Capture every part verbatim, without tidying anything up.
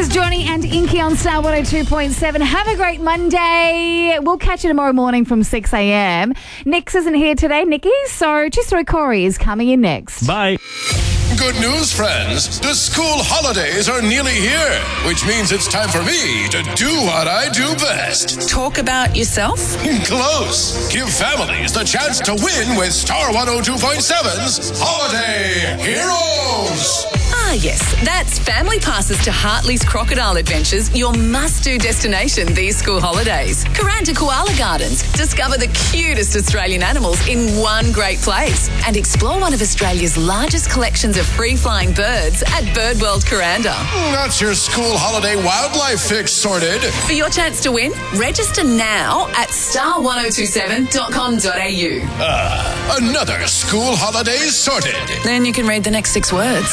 is Johnny and Inky on Star one oh two point seven. Have a great Monday. We'll catch you tomorrow morning from six a.m. Nix isn't here today, Nikki, so just throw Corey is coming in next. Bye. Good news, friends. The school holidays are nearly here, which means it's time for me to do what I do best. Talk about yourself? Close. Give families the chance to win with Star one oh two point seven's Holiday Heroes. Ah, yes. That's family passes to Hartley's Crocodile Adventures, your must-do destination these school holidays. Kuranda Koala Gardens. Discover the cutest Australian animals in one great place. And explore one of Australia's largest collections of free-flying birds at Birdworld Kuranda. That's your school holiday wildlife fix sorted. For your chance to win, register now at star one oh two seven dot com dot a u. Ah, another school holiday sorted. Then you can read the next six words.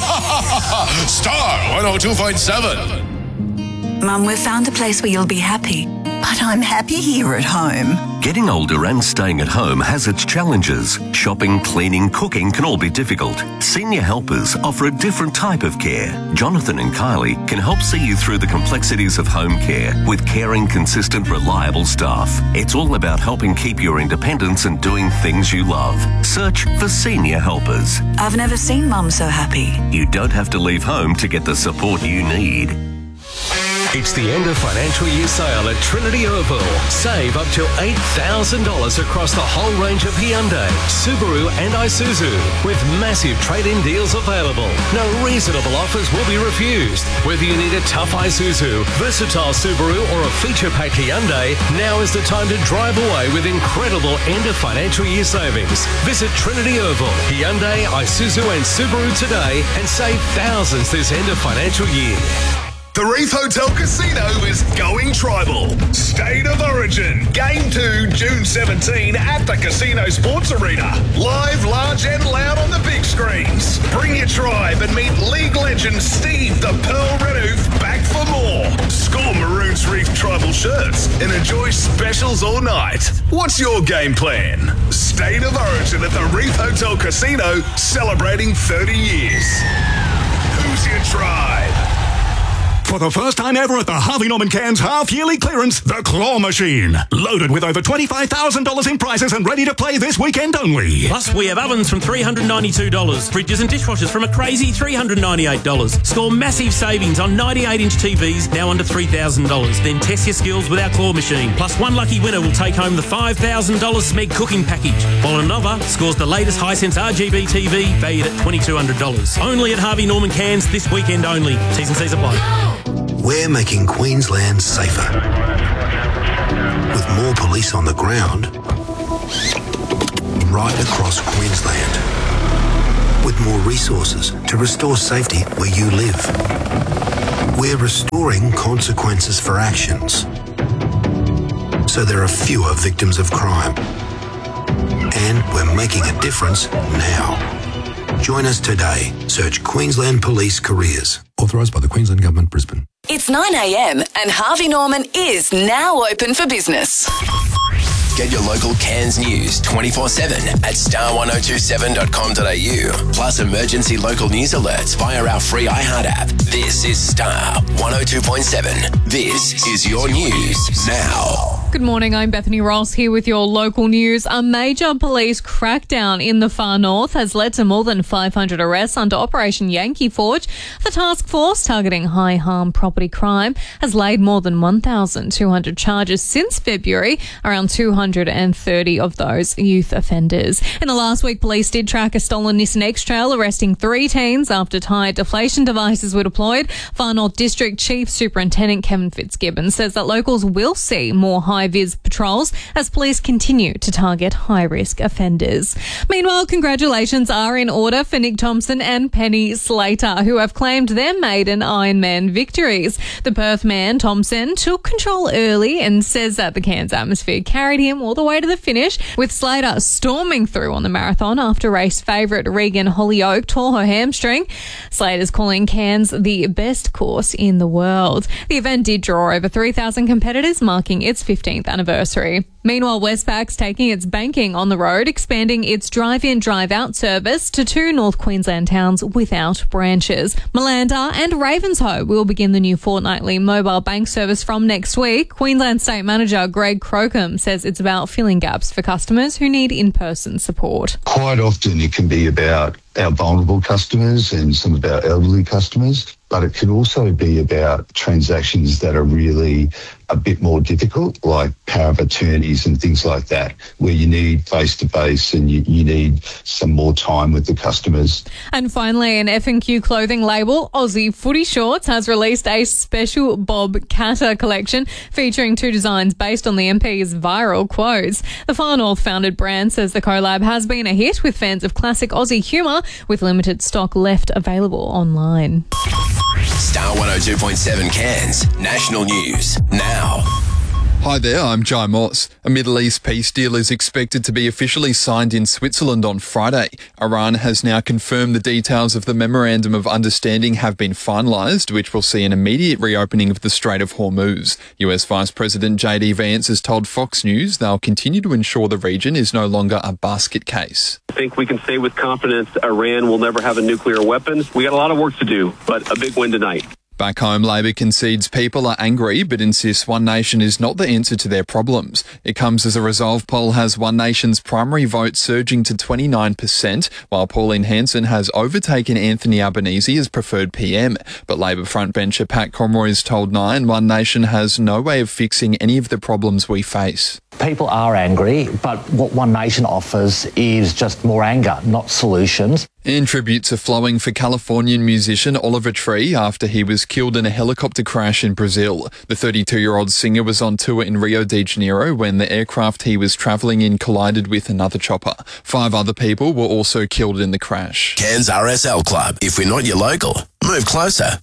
Star one oh two point seven. Mum, we've found a place where you'll be happy. But I'm happy here at home. Getting older and staying at home has its challenges. Shopping, cleaning, cooking can all be difficult. Senior Helpers offer a different type of care. Jonathan and Kylie can help see you through the complexities of home care with caring, consistent, reliable staff. It's all about helping keep your independence and doing things you love. Search for Senior Helpers. I've never seen Mum so happy. You don't have to leave home to get the support you need. It's the end of financial year sale at Trinity Oval. Save up to eight thousand dollars across the whole range of Hyundai, Subaru and Isuzu with massive trade-in deals available. No reasonable offers will be refused. Whether you need a tough Isuzu, versatile Subaru or a feature-packed Hyundai, now is the time to drive away with incredible end of financial year savings. Visit Trinity Oval, Hyundai, Isuzu and Subaru today and save thousands this end of financial year. The Reef Hotel Casino is going tribal. State of Origin. Game two, June seventeenth at the Casino Sports Arena. Live, large and loud on the big screens. Bring your tribe and meet league legend Steve the Pearl Renouf back for more. Score Maroons Reef tribal shirts and enjoy specials all night. What's your game plan? State of Origin at the Reef Hotel Casino, celebrating thirty years. Who's your tribe? For the first time ever at the Harvey Norman Cairns half-yearly clearance, the Claw Machine. Loaded with over twenty-five thousand dollars in prizes and ready to play this weekend only. Plus, we have ovens from three hundred ninety-two dollars, fridges and dishwashers from a crazy three hundred ninety-eight dollars. Score massive savings on ninety-eight inch T Vs, now under three thousand dollars. Then test your skills with our Claw Machine. Plus, one lucky winner will take home the five thousand dollars Smeg cooking package, while another scores the latest Hisense R G B T V valued at twenty-two hundred dollars. Only at Harvey Norman Cairns this weekend only. T's and C's apply. We're making Queensland safer. With more police on the ground, right across Queensland. With more resources to restore safety where you live. We're restoring consequences for actions, so there are fewer victims of crime. And we're making a difference now. Join us today. Search Queensland Police Careers. Authorised by the Queensland Government, Brisbane. It's nine a.m. and Harvey Norman is now open for business. Get your local Cairns news twenty-four seven at star one oh two seven dot com dot a u. Plus emergency local news alerts via our free iHeart app. This is Star one oh two point seven. This is your news now. Good morning, I'm Bethany Ross here with your local news. A major police crackdown in the far north has led to more than five hundred arrests under Operation Yankee Forge. The task force targeting high harm property crime has laid more than one thousand two hundred charges since February, around two hundred thirty of those youth offenders. In the last week, police did track a stolen Nissan X-Trail, arresting three teens after tyre deflation devices were deployed. Far North District Chief Superintendent Kevin Fitzgibbon says that locals will see more high-vis patrols as police continue to target high-risk offenders. Meanwhile, congratulations are in order for Nick Thompson and Penny Slater, who have claimed their maiden Ironman victories. The Perth man, Thompson, took control early and says that the Cairns atmosphere carried him all the way to the finish, with Slater storming through on the marathon after race favourite Regan Hollyoak tore her hamstring. Slater's calling Cairns the best course in the world. The event did draw over three thousand competitors, marking its fiftieth fifteenth anniversary. Meanwhile, Westpac's taking its banking on the road, expanding its drive-in, drive-out service to two North Queensland towns without branches. Malanda and Ravenshoe will begin the new fortnightly mobile bank service from next week. Queensland State Manager Greg Crocombe says it's about filling gaps for customers who need in-person support. Quite often it can be about our vulnerable customers and some of our elderly customers, but it can also be about transactions that are really a bit more difficult, like power of attorneys and things like that, where you need face-to-face and you, you need some more time with the customers. And finally, an F and Q clothing label, Aussie Footy Shorts, has released a special Bob Catter collection featuring two designs based on the M P's viral quotes. The Far North founded brand says the collab has been a hit with fans of classic Aussie humour, with limited stock left available online. Star one oh two point seven Cairns National News now. Hi there, I'm Jai Moss. A Middle East peace deal is expected to be officially signed in Switzerland on Friday. Iran has now confirmed the details of the Memorandum of Understanding have been finalised, which will see an immediate reopening of the Strait of Hormuz. U S Vice President J D Vance has told Fox News they'll continue to ensure the region is no longer a basket case. I think we can say with confidence Iran will never have a nuclear weapon. We got a lot of work to do, but a big win tonight. Back home, Labor concedes people are angry but insists One Nation is not the answer to their problems. It comes as a Resolve poll has One Nation's primary vote surging to twenty-nine percent, while Pauline Hanson has overtaken Anthony Albanese as preferred P M. But Labor frontbencher Pat Conroy has told Nine One Nation has no way of fixing any of the problems we face. People are angry, but what One Nation offers is just more anger, not solutions. And tributes are flowing for Californian musician Oliver Tree after he was killed in a helicopter crash in Brazil. The thirty-two-year-old singer was on tour in Rio de Janeiro when the aircraft he was travelling in collided with another chopper. Five other people were also killed in the crash. Cairns R S L Club. If we're not your local, move closer.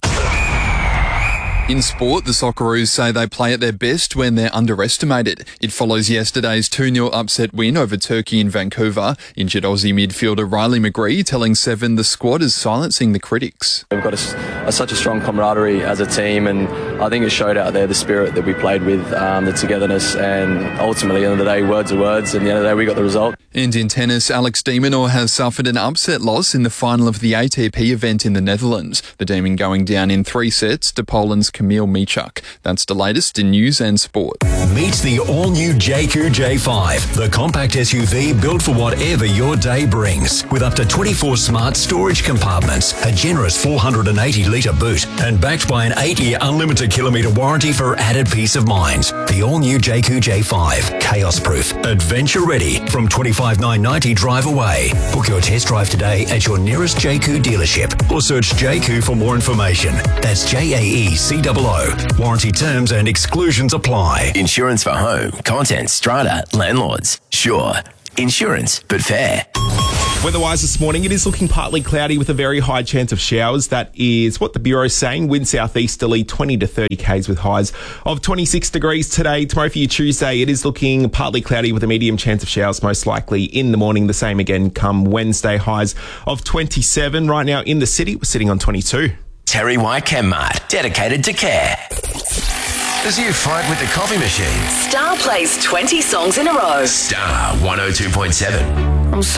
In sport, the Socceroos say they play at their best when they're underestimated. It follows yesterday's two nil upset win over Turkey in Vancouver. Injured Aussie midfielder Riley McGree telling Seven the squad is silencing the critics. We've got a, a, such a strong camaraderie as a team, and I think it showed out there the spirit that we played with, um, the togetherness, and ultimately, at the end of the day, words are words, and at the end of the day, we got the result. And in tennis, Alex de Minaur has suffered an upset loss in the final of the A T P event in the Netherlands. The Demon going down in three sets to Poland's Kamil Michuk. That's the latest in news and sport. Meet the all-new J Q J five, the compact S U V built for whatever your day brings. With up to twenty-four smart storage compartments, a generous four hundred eighty litre boot, and backed by an eight-year unlimited kilometre warranty for added peace of mind. The all-new J Q J five, chaos-proof, adventure-ready, from twenty-five thousand nine hundred ninety drive away. Book your test drive today at your nearest J Q dealership or search J Q for more information. That's J A E C O O. Warranty terms and exclusions apply. Insurance for home, contents, strata, landlords. Sure. Insurance, but fair. Weather-wise this morning, it is looking partly cloudy with a very high chance of showers. That is what the Bureau is saying. Wind southeasterly, twenty to thirty k's with highs of twenty-six degrees today. Tomorrow for your Tuesday, it is looking partly cloudy with a medium chance of showers, most likely in the morning. The same again come Wednesday, highs of twenty-seven. Right now in the city, we're sitting on twenty-two. Terry White Chemmart, dedicated to care. As you fight with the coffee machine. Star plays twenty songs in a row. Star one oh two point seven.